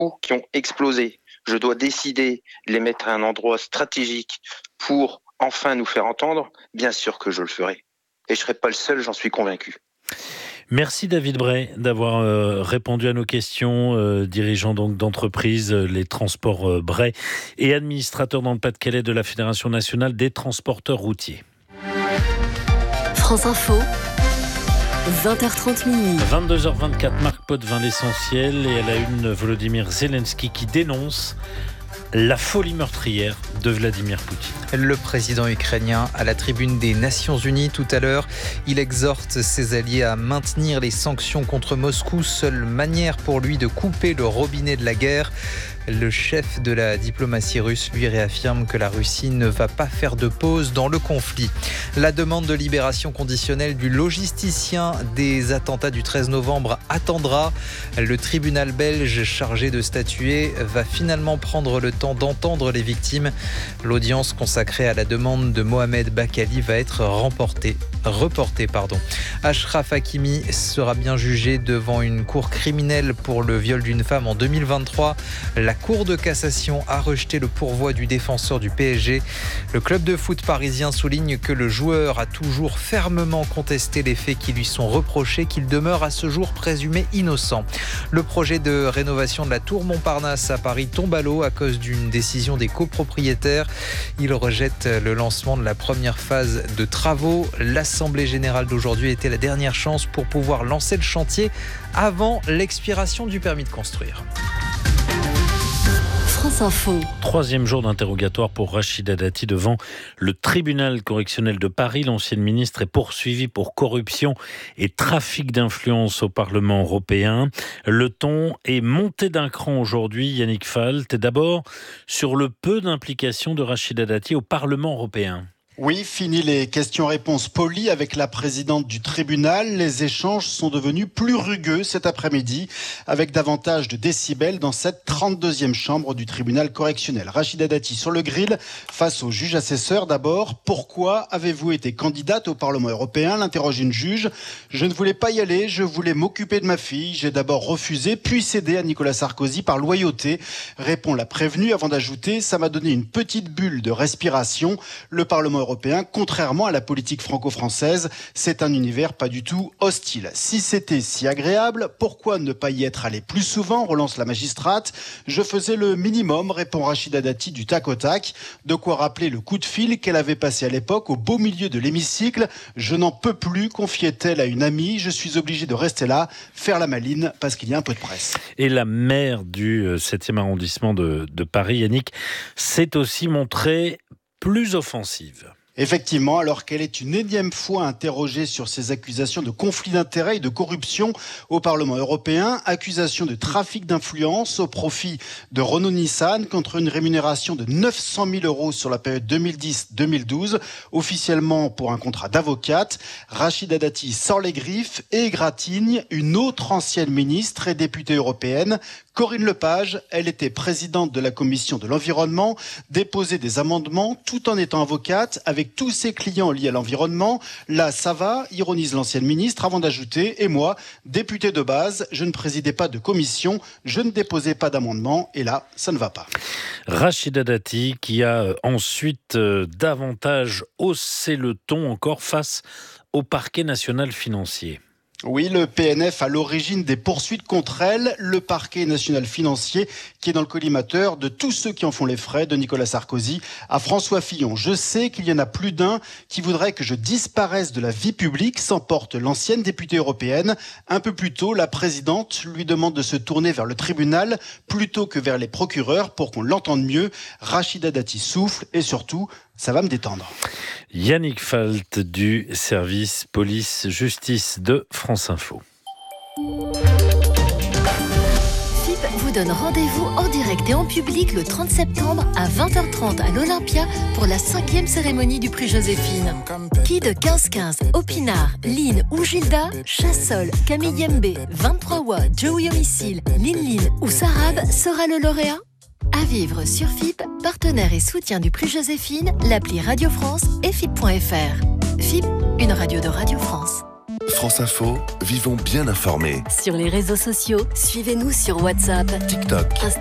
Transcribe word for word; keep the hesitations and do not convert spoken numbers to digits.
ou qui ont explosé. Je dois décider de les mettre à un endroit stratégique pour enfin nous faire entendre. Bien sûr que je le ferai. Et je ne serai pas le seul, j'en suis convaincu. Merci David Bray d'avoir euh, répondu à nos questions, euh, dirigeant donc d'entreprise euh, les transports euh, Bray et administrateur dans le Pas-de-Calais de la Fédération nationale des transporteurs routiers. France Info, vingt heures trente minutes. vingt-deux heures vingt-quatre, Marc Potvin, l'essentiel, et à la une, Volodymyr Zelensky qui dénonce la folie meurtrière de Vladimir Poutine. Le président ukrainien à la tribune des Nations Unies tout à l'heure, il exhorte ses alliés à maintenir les sanctions contre Moscou, seule manière pour lui de couper le robinet de la guerre. Le chef de la diplomatie russe lui réaffirme que la Russie ne va pas faire de pause dans le conflit. La demande de libération conditionnelle du logisticien des attentats du treize novembre attendra. Le tribunal belge chargé de statuer va finalement prendre le temps d'entendre les victimes. L'audience consacrée à la demande de Mohamed Bakkali va être remportée, reportée. Pardon. Achraf Hakimi sera bien jugé devant une cour criminelle pour le viol d'une femme en deux mille vingt-trois. La Cour de cassation a rejeté le pourvoi du défenseur du P S G. Le club de foot parisien souligne que le joueur a toujours fermement contesté les faits qui lui sont reprochés, qu'il demeure à ce jour présumé innocent. Le projet de rénovation de la tour Montparnasse à Paris tombe à l'eau à cause d'une décision des copropriétaires. Ils rejettent le lancement de la première phase de travaux. L'Assemblée générale d'aujourd'hui était la dernière chance pour pouvoir lancer le chantier avant l'expiration du permis de construire. France Info. Troisième jour d'interrogatoire pour Rachida Dati devant le tribunal correctionnel de Paris. L'ancienne ministre est poursuivie pour corruption et trafic d'influence au Parlement européen. Le ton est monté d'un cran aujourd'hui, Yannick Falt. Et d'abord, sur le peu d'implication de Rachida Dati au Parlement européen. Oui, fini les questions-réponses polies avec la présidente du tribunal. Les échanges sont devenus plus rugueux cet après-midi, avec davantage de décibels dans cette trente-deuxième chambre du tribunal correctionnel. Rachida Dati sur le grill, face au juge assesseur. D'abord, pourquoi avez-vous été candidate au Parlement européen ? L'interroge une juge. Je ne voulais pas y aller, je voulais m'occuper de ma fille. J'ai d'abord refusé, puis cédé à Nicolas Sarkozy par loyauté, répond la prévenue, avant d'ajouter, ça m'a donné une petite bulle de respiration. Le Parlement européen européen, contrairement à la politique franco-française, c'est un univers pas du tout hostile. Si c'était si agréable, pourquoi ne pas y être allé plus souvent, relance la magistrate. Je faisais le minimum, répond Rachida Dati du tac au tac. De quoi rappeler le coup de fil qu'elle avait passé à l'époque au beau milieu de l'hémicycle. Je n'en peux plus, confiait-elle à une amie. Je suis obligée de rester là, faire la maline, parce qu'il y a un peu de presse. Et la maire du septième arrondissement de, de Paris, Yannick, s'est aussi montrée plus offensive. Effectivement, alors qu'elle est une énième fois interrogée sur ces accusations de conflit d'intérêts et de corruption au Parlement européen, accusations de trafic d'influence au profit de Renault-Nissan contre une rémunération de neuf cent mille euros sur la période deux mille dix deux mille douze, officiellement pour un contrat d'avocate. Rachida Dati sort les griffes et égratigne une autre ancienne ministre et députée européenne, Corinne Lepage. Elle était présidente de la commission de l'environnement, déposait des amendements tout en étant avocate avec tous ses clients liés à l'environnement. Là, ça va, ironise l'ancienne ministre, avant d'ajouter, et moi, député de base, je ne présidais pas de commission, je ne déposais pas d'amendement, et là, ça ne va pas. Rachida Dati qui a ensuite euh, davantage haussé le ton encore face au parquet national financier. Oui, le P N F à l'origine des poursuites contre elle, le parquet national financier qui est dans le collimateur de tous ceux qui en font les frais, de Nicolas Sarkozy à François Fillon. Je sais qu'il y en a plus d'un qui voudrait que je disparaisse de la vie publique, s'emporte l'ancienne députée européenne. Un peu plus tôt, la présidente lui demande de se tourner vers le tribunal plutôt que vers les procureurs pour qu'on l'entende mieux. Rachida Dati souffle et surtout, ça va me détendre. Yannick Falt du service police-justice de France Info. F I P vous donne rendez-vous en direct et en public le trente septembre à vingt heures trente à l'Olympia pour la cinquième cérémonie du prix Joséphine. Qui de quinze quinze, Opinard, Lynn ou Gilda, Chassol, Camille Yembe, vingt-trois Wa, Joey Homicile, Lynn Lynn ou Sarab sera le lauréat ? À vivre sur F I P, partenaire et soutien du prix Joséphine, l'appli Radio France et F I P point F R. F I P, une radio de Radio France. France Info, vivons bien informés. Sur les réseaux sociaux, suivez-nous sur WhatsApp, TikTok,